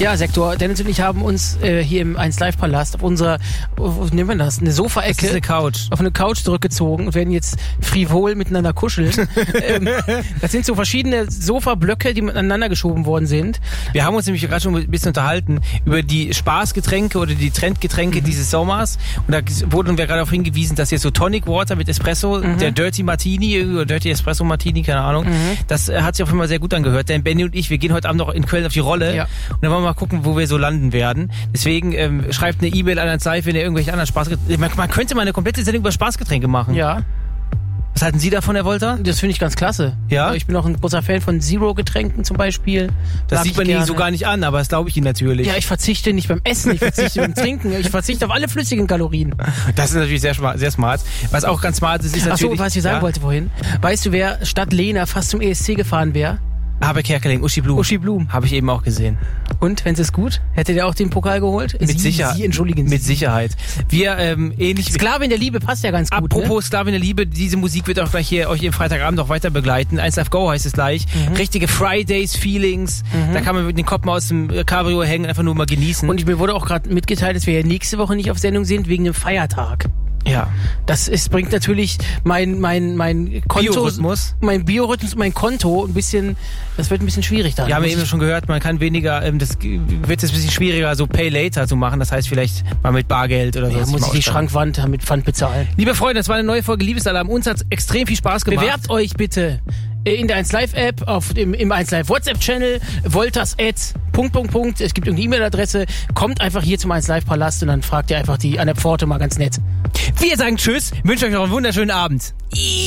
Ja, Sektor. Dennis und ich haben uns hier im 1Live-Palast auf unserer, wo nennt man das? Eine Sofaecke. Das ist eine Couch. Auf eine Couch zurückgezogen und werden jetzt frivol miteinander kuscheln. Das sind so verschiedene Sofablöcke, die miteinander geschoben worden sind. Wir haben uns nämlich gerade schon ein bisschen unterhalten über die Spaßgetränke oder die Trendgetränke dieses Sommers. Und da wurden wir gerade darauf hingewiesen, dass jetzt so Tonic Water mit Espresso, der Dirty Martini oder Dirty Espresso Martini, keine Ahnung, das hat sich auf jeden Fall sehr gut angehört. Denn Benny und ich, wir gehen heute Abend noch in Köln auf die Rolle. Ja. Und dann wollen wir mal gucken, wo wir so landen werden. Deswegen schreibt eine E-Mail an 1Live, wenn ihr irgendwelche anderen Spaßgetränke... Man könnte mal eine komplette Sendung über Spaßgetränke machen. Ja. Was halten Sie davon, Herr Wolter? Das finde ich ganz klasse. Ja? Ich bin auch ein großer Fan von Zero-Getränken zum Beispiel. Das sieht man Ihnen so gar nicht an, aber das glaube ich Ihnen natürlich. Ja, ich verzichte nicht beim Essen, ich verzichte beim Trinken, ich verzichte auf alle flüssigen Kalorien. Das ist natürlich sehr smart. Was auch ganz smart ist, ist natürlich... Ach so, was ich sagen wollte vorhin. Weißt du, wer statt Lena fast zum ESC gefahren wäre? Habeck Kerkeling, Uschi Blum. Uschi Blum. Habe ich eben auch gesehen. Und, wenn es gut? Hätte der auch den Pokal geholt? Mit Sicherheit. Sie, entschuldigen Sie. Mit Sicherheit. Wir, ähnlich... Sklavin der Liebe passt ja ganz gut. Apropos Sklavin der Liebe, diese Musik wird auch gleich hier euch im Freitagabend noch weiter begleiten. 1Live Go heißt es gleich. Richtige Fridays-Feelings. Da kann man mit den Kopf mal aus dem Cabrio hängen, einfach nur mal genießen. Und mir wurde auch gerade mitgeteilt, dass wir ja nächste Woche nicht auf Sendung sind, wegen dem Feiertag. Ja. Bringt natürlich mein Konto, Biorhythmus. Mein Biorhythmus, mein Konto ein bisschen, das wird ein bisschen schwierig dann. Ja, haben wir eben schon gehört, man kann weniger, das wird jetzt ein bisschen schwieriger, so Pay Later zu machen, das heißt vielleicht mal mit Bargeld oder so. Ja, muss ich die Schrankwand mit Pfand bezahlen. Liebe Freunde, das war eine neue Folge Liebesalarm, uns hat's extrem viel Spaß gemacht. Bewerbt euch bitte in der 1Live-App, im 1Live WhatsApp-Channel, Wolters@... Es gibt irgendeine E-Mail-Adresse, kommt einfach hier zum 1Live-Palast und dann fragt ihr einfach die an der Pforte mal ganz nett. Wir sagen Tschüss, wünschen euch noch einen wunderschönen Abend.